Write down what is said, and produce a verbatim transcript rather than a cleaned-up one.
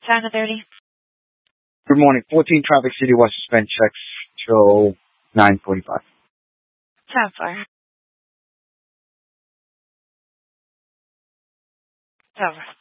Town Authority. Good morning. fourteen Traffic City was suspend checks till nine forty-five. Time for. Over.